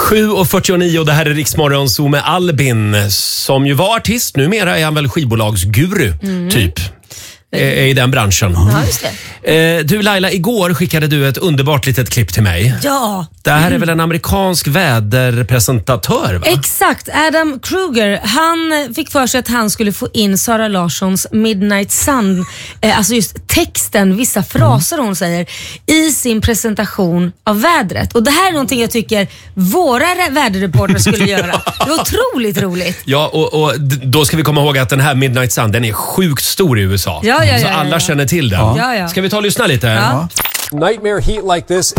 7:49, det här är Riksmorgon Zoo med Albin, som ju var artist. Numera är han väl skivbolagsguru, typ. Är i den branschen. Ja, just det. Du Laila, igår skickade du ett underbart litet klipp till mig. Ja. Det här är väl en amerikansk väderpresentatör, va? Exakt, Adam Kruger. Han fick för sig att han skulle få in Sara Larssons Midnight Sun, alltså just texten, vissa fraser hon säger, i sin presentation av vädret. Och det här är någonting jag tycker våra väderreportrar skulle göra. Det är otroligt roligt. Ja, och då ska vi komma ihåg att den här Midnight Sun, den är sjukt stor i USA. Ja, så alla känner till den. Ja. Ska vi ta och lyssna lite? Ja. Nightmare heat like this